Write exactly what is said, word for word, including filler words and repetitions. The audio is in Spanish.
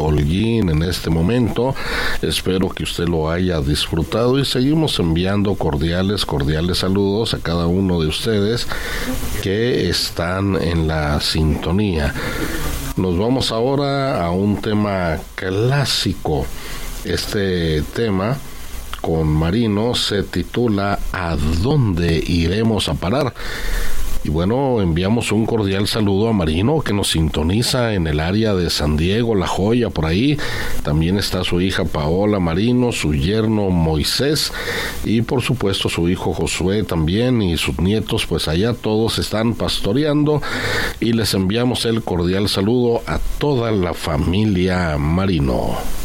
Holguín en este momento. Espero que usted lo haya disfrutado y seguimos enviando cordiales, cordiales saludos a cada uno de ustedes que están en la sintonía. Nos vamos ahora a un tema clásico. Este tema con Marino se titula ¿A dónde iremos a parar? Y bueno, enviamos un cordial saludo a Marino, que nos sintoniza en el área de San Diego, La Joya, por ahí. También está su hija Paola Marino, su yerno Moisés y por supuesto su hijo Josué también, y sus nietos, pues allá todos están pastoreando, y les enviamos el cordial saludo a toda la familia Marino.